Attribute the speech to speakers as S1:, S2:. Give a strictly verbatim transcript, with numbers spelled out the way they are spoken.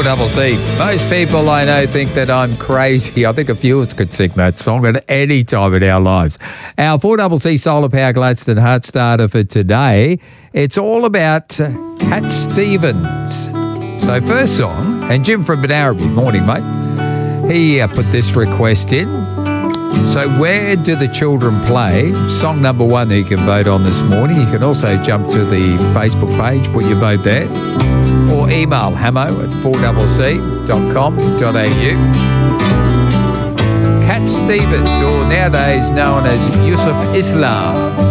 S1: double C. Most people I know think that I'm crazy. I think a few of us could sing that song at any time in our lives. Our four double C Solar Power Gladstone Heart Starter for today, it's all about uh, Cat Stevens. So first song, and Jim from Benaraby, morning mate, he uh, put this request in. So where do the children play? Song number one that you can vote on this morning. You can also jump to the Facebook page, put your vote there, or email hamo at four c c dot com dot a u. Cat Stevens, or nowadays known as Yusuf Islam.